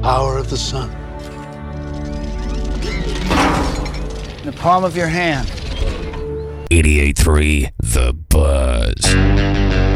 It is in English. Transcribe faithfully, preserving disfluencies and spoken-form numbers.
power of the sun. In the palm of your hand. eighty-eight point three The